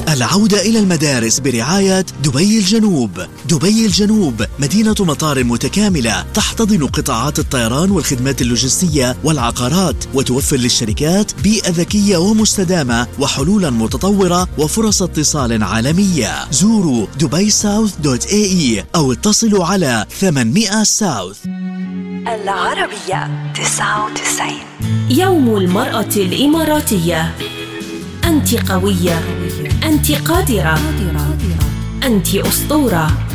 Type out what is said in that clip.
العودة إلى المدارس برعاية دبي الجنوب. دبي الجنوب مدينة مطار متكاملة تحتضن قطاعات الطيران والخدمات اللوجستية والعقارات، وتوفر للشركات بيئة ذكية ومستدامة وحلولا متطورة وفرص اتصال عالمية. زوروا dubaisouth.ae أو اتصلوا على 800 ساوث. العربية 99. يوم المرأة الإماراتية. أنت قوية، أنت قادرة، أنت أسطورة.